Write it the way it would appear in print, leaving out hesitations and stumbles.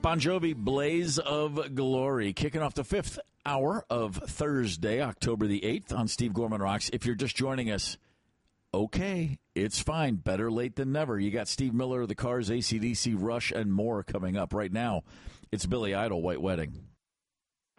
Bon Jovi, Blaze of Glory, kicking off the fifth hour of Thursday, October the 8th on Steve Gorman Rocks. If you're just joining us, okay, it's fine. Better late than never. You got Steve Miller, The Cars, AC/DC, Rush, and more coming up. Right now, it's Billy Idol, White Wedding.